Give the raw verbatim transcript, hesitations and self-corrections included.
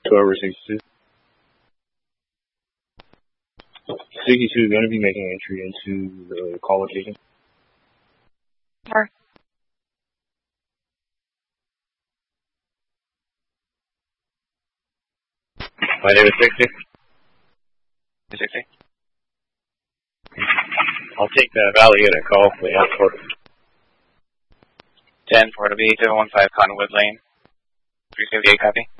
two over sixty-two. sixty-two is going to be making entry into the call location. Sure. My name is sixty. sixty. I'll take the Valley unit call. We have for ten for to be seven one five Cottonwood Lane. three seventy-eight, copy.